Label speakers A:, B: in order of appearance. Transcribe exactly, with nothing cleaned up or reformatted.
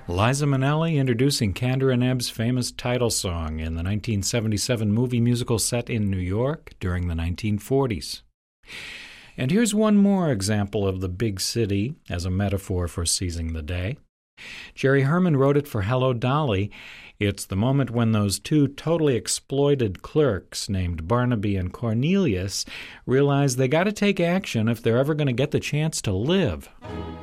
A: Liza Minnelli introducing Kander and Ebb's famous title song in the nineteen seventy-seven movie musical set in New York during the nineteen forties. And here's one more example of the big city as a metaphor for seizing the day. Jerry Herman wrote it for Hello, Dolly. It's the moment when those two totally exploited clerks named Barnaby and Cornelius realize they got to take action if they're ever going to get the chance to live.